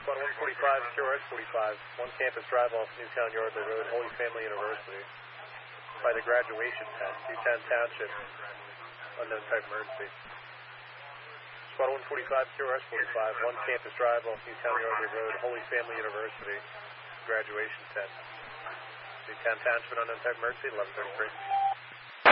Squad 145, QRS 45, one campus drive off Newtown Yardley Road, Holy Family University, by the graduation tent, Newtown Township, unknown type emergency. Squad 145, QRS 45, one campus drive off Newtown Yardley Road, Holy Family University, graduation tent, Newtown Township, unknown type emergency, 1133.